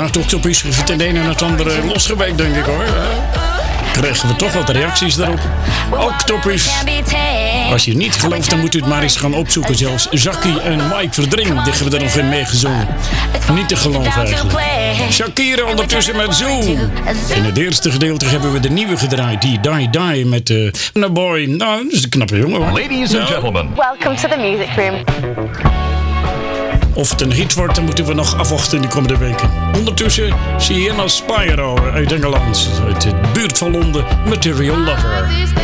het Octopus heeft het een en het andere losgeweekt, denk ik hoor. Krijgen we toch wat reacties daarop. Octopus. Als je niet gelooft, dan moet u het maar eens gaan opzoeken. Zelfs Jackie en Mike Verdring, die hebben er nog in meegezongen. Niet te geloven eigenlijk. Shakira ondertussen met Zoo. In het eerste gedeelte hebben we de nieuwe gedraaid. Die Die Die met No Boy. Nou, dat is een knappe jongen hoor. Ladies and gentlemen. Welcome to the music room. Of het een hit wordt, dan moeten we nog afwachten in de komende weken. Ondertussen Sienna Spyro uit Engeland. Uit de buurt van Londen. Material Lover.